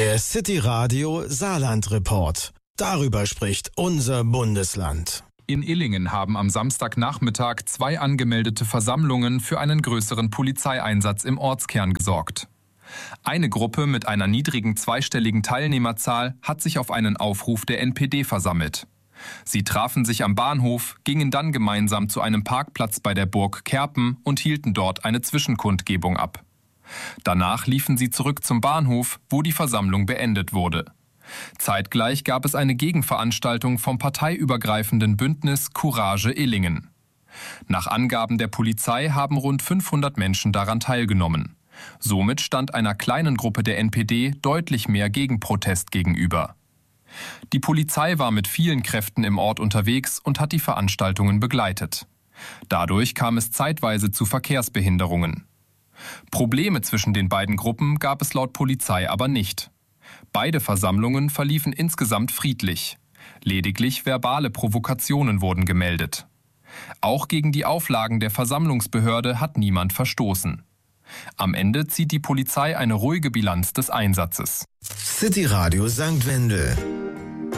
Der City Radio Saarland Report. Darüber spricht unser Bundesland. In Illingen haben am Samstagnachmittag 2 angemeldete Versammlungen für einen größeren Polizeieinsatz im Ortskern gesorgt. Eine Gruppe mit einer niedrigen zweistelligen Teilnehmerzahl hat sich auf einen Aufruf der NPD versammelt. Sie trafen sich am Bahnhof, gingen dann gemeinsam zu einem Parkplatz bei der Burg Kerpen und hielten dort eine Zwischenkundgebung ab. Danach liefen sie zurück zum Bahnhof, wo die Versammlung beendet wurde. Zeitgleich gab es eine Gegenveranstaltung vom parteiübergreifenden Bündnis Courage Illingen. Nach Angaben der Polizei haben rund 500 Menschen daran teilgenommen. Somit stand einer kleinen Gruppe der NPD deutlich mehr Gegenprotest gegenüber. Die Polizei war mit vielen Kräften im Ort unterwegs und hat die Veranstaltungen begleitet. Dadurch kam es zeitweise zu Verkehrsbehinderungen. Probleme zwischen den beiden Gruppen gab es laut Polizei aber nicht. Beide Versammlungen verliefen insgesamt friedlich. Lediglich verbale Provokationen wurden gemeldet. Auch gegen die Auflagen der Versammlungsbehörde hat niemand verstoßen. Am Ende zieht die Polizei eine ruhige Bilanz des Einsatzes. City Radio St. Wendel.